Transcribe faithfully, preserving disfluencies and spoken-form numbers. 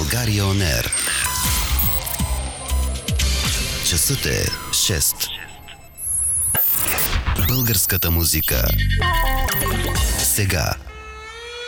България On Air. Часът е шест. Българската музика. Сега.